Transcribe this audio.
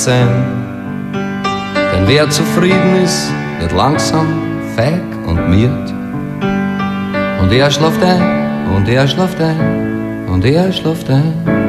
sein. Denn wer zufrieden ist, wird langsam feig und miert. Und er schlaft ein, und er schlaft ein, und er schlaft ein.